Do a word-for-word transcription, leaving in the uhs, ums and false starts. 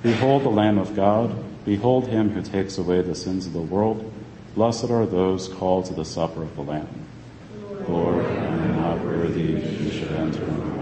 Behold the Lamb of God. Behold him who takes away the sins of the world. Blessed are those called to the supper of the Lamb. Lord, I am not worthy that you should enter into my